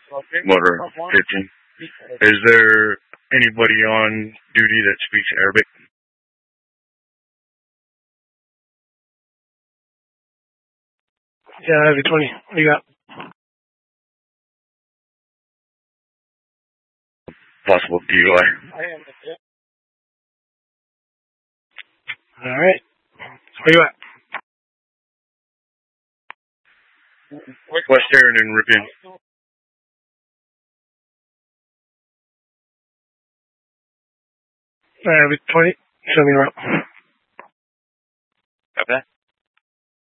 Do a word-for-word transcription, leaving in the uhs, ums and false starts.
Motor fifteen. Is there anybody on duty that speaks Arabic? Yeah, Heavy twenty. What do you got? Possible D U I. All right. Where you at? West Aaron and Ripon. All right, Heavy twenty. Show me around. Copy that.